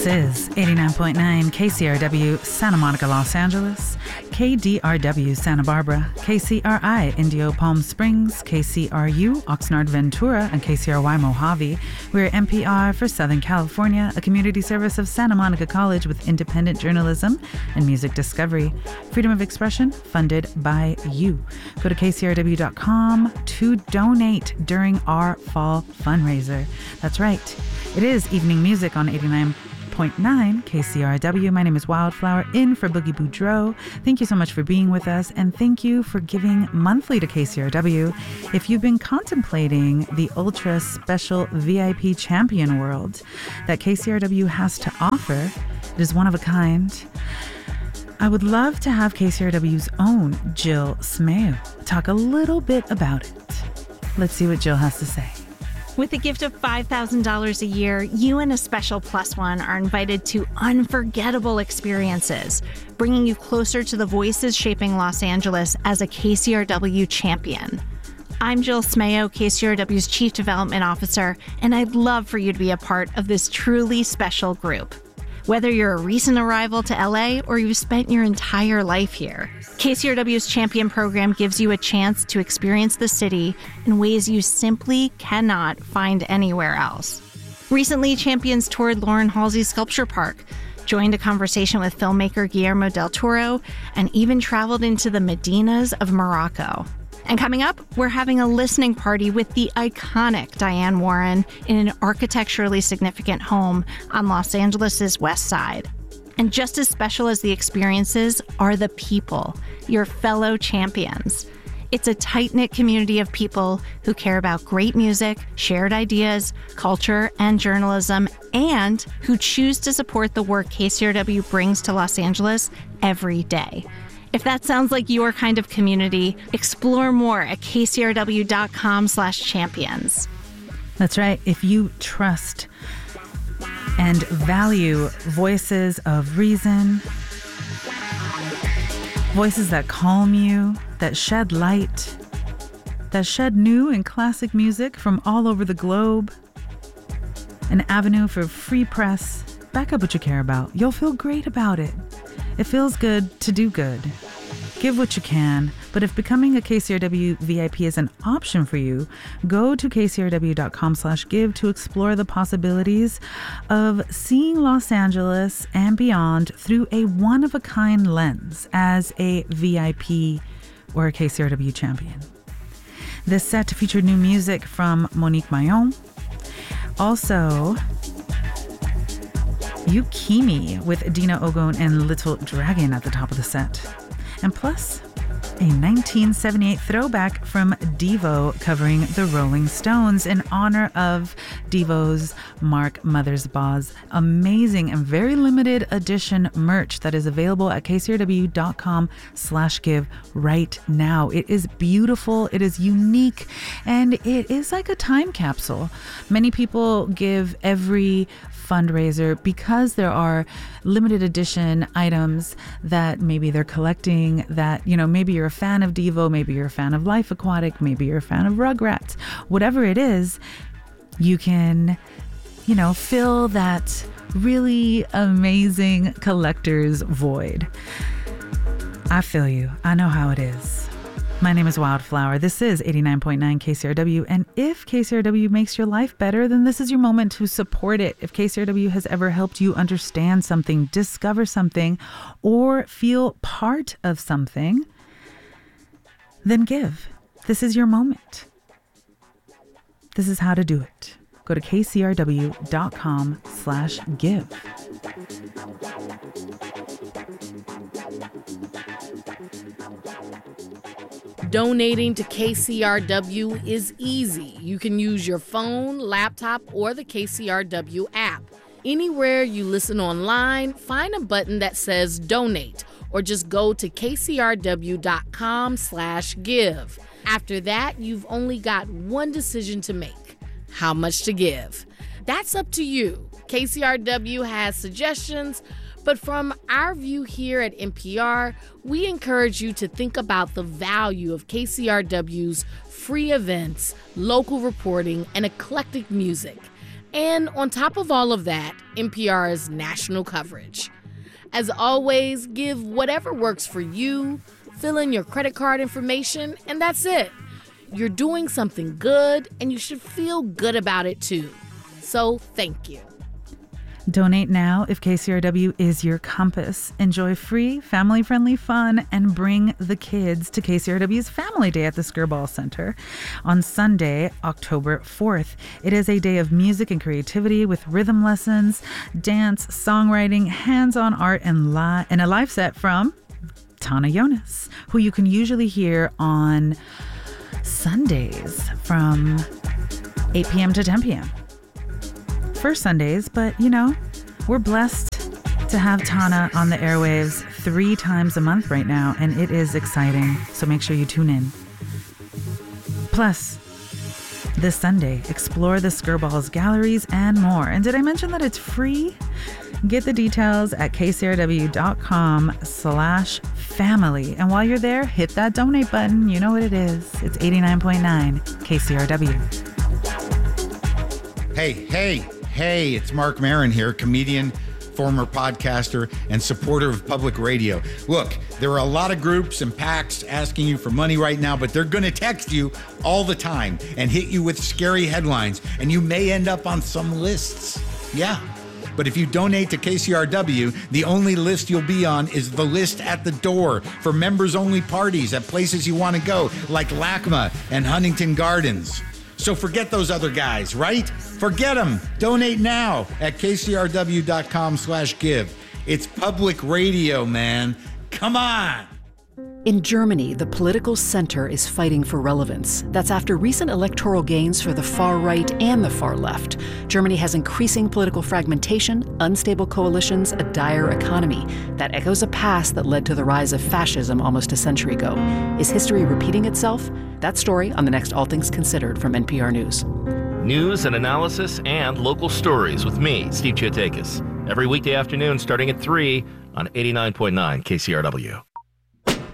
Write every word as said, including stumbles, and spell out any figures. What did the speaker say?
This is eighty-nine point nine K C R W Santa Monica, Los Angeles, K D R W Santa Barbara, K C R I Indio Palm Springs, K C R U Oxnard Ventura, and K C R Y Mojave. We're N P R for Southern California, a community service of Santa Monica College with independent journalism and music discovery. Freedom of expression funded by you. Go to K C R W dot com to donate during our fall fundraiser. That's right. It is evening music on eighty-nine point nine K C R W. My name is Wildflower, in for Boogie Boudreaux. Thank you so much for being with us, and thank you for giving monthly to K C R W. If you've been contemplating the ultra special V I P champion world that K C R W has to offer, it is one of a kind. I would love to have K C R W's own Jill Smeo talk a little bit about it. Let's see what Jill has to say. With a gift of five thousand dollars a year, you and a special plus one are invited to unforgettable experiences, bringing you closer to the voices shaping Los Angeles as a K C R W champion. I'm Jill Smeo, K C R W's Chief Development Officer, and I'd love for you to be a part of this truly special group. Whether you're a recent arrival to L A or you've spent your entire life here, K C R W's Champion program gives you a chance to experience the city in ways you simply cannot find anywhere else. Recently, Champions toured Lauren Halsey's Sculpture Park, joined a conversation with filmmaker Guillermo del Toro, and even traveled into the Medinas of Morocco. And coming up, we're having a listening party with the iconic Diane Warren in an architecturally significant home on Los Angeles' West Side. And just as special as the experiences are the people, your fellow champions. It's a tight-knit community of people who care about great music, shared ideas, culture, and journalism, and who choose to support the work K C R W brings to Los Angeles every day. If that sounds like your kind of community, explore more at K C R W dot com slash champions. That's right. If you trust and value voices of reason, voices that calm you, that shed light, that shed new and classic music from all over the globe, an avenue for free press, back up what you care about. You'll feel great about it. It feels good to do good. Give what you can, but if becoming a K C R W V I P is an option for you, go to K C R W dot com slash give to explore the possibilities of seeing Los Angeles and beyond through a one-of-a-kind lens as a V I P or a K C R W champion. This set featured new music from Monique Mayon. Also, Yukimi with Dina Ogon and Little Dragon at the top of the set. And plus, a nineteen seventy-eight throwback from Devo covering the Rolling Stones in honor of Devo's Mark Mothersbaugh's amazing and very limited edition merch that is available at K C R W dot com slash give right now. It is beautiful, it is unique, and it is like a time capsule. Many people give every fundraiser because there are limited edition items that maybe they're collecting, that, you know, maybe you're a fan of Devo, maybe you're a fan of Life Aquatic, maybe you're a fan of Rugrats. Whatever it is, you can, you know, fill that really amazing collector's void. I feel you. I know how it is. My name is Wildflower. This is eighty-nine point nine K C R W. And if K C R W makes your life better, then this is your moment to support it. If K C R W has ever helped you understand something, discover something, or feel part of something, then give. This is your moment. This is how to do it. Go to K C R W dot com slash give. Donating to K C R W is easy. You can use your phone, laptop, or the K C R W app. Anywhere you listen online, find a button that says donate, or just go to K C R W dot com slash give. After that, you've only got one decision to make: how much to give. That's up to you. K C R W has suggestions, but from our view here at N P R, we encourage you to think about the value of K C R W's free events, local reporting, and eclectic music. And on top of all of that, N P R's national coverage. As always, give whatever works for you, fill in your credit card information, and that's it. You're doing something good, and you should feel good about it too. So thank you. Donate now if K C R W is your compass. Enjoy free, family-friendly fun and bring the kids to K C R W's Family Day at the Skirball Center on Sunday, October fourth. It is a day of music and creativity with rhythm lessons, dance, songwriting, hands-on art, and, li- and a live set from Tana Jonas, who you can usually hear on Sundays from eight p.m. to ten p.m. First Sundays, but you know, we're blessed to have Tana on the airwaves three times a month right now, and it is exciting. So make sure you tune in. Plus, this Sunday, explore the Skirball's galleries and more. And did I mention that it's free? Get the details at kcrw.com slash family. And while you're there, hit that donate button. You know what it is. It's eighty-nine point nine K C R W. Hey, hey. Hey, it's Mark Maron here, comedian, former podcaster, and supporter of public radio. Look, there are a lot of groups and PACs asking you for money right now, but they're going to text you all the time and hit you with scary headlines, and you may end up on some lists. Yeah. But if you donate to K C R W, the only list you'll be on is the list at the door for members-only parties at places you want to go, like LACMA and Huntington Gardens. So forget those other guys, right? Forget them. Donate now at kcrw.com slash give. It's public radio, man. Come on. In Germany, the political center is fighting for relevance. That's after recent electoral gains for the far right and the far left. Germany has increasing political fragmentation, unstable coalitions, a dire economy. That echoes a past that led to the rise of fascism almost a century ago. Is history repeating itself? That story on the next All Things Considered from N P R News. News and analysis and local stories with me, Steve Chiotakis. Every weekday afternoon starting at three on eighty-nine point nine K C R W.